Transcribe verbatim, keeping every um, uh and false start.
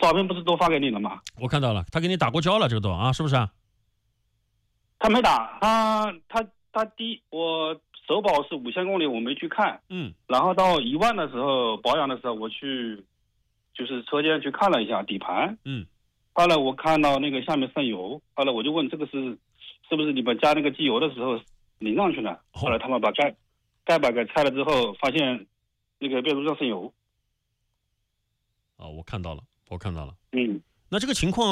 照片不是都发给你了吗？ 我看到了，他给你打过胶了，这个都啊，是不是啊？ 他没打，他他他第我首保是五千公里，我没去看， 嗯， 然后到一万的时候保养的时候，我去就是车间去看了一下底盘， 嗯， 后来我看到那个下面渗油，后来我就问这个是是不是你们加那个机油的时候淋上去了？后来他们把盖盖板给拆了之后，发现那个变速箱渗油。 啊，我看到了，我看到了。 嗯， 那这个情况